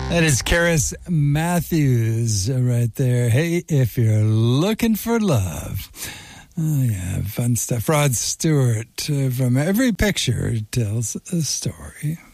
That is Karis Matthews right there. Hey, if you're looking for love. Oh, yeah, fun stuff. Rod Stewart from Every Picture Tells a Story.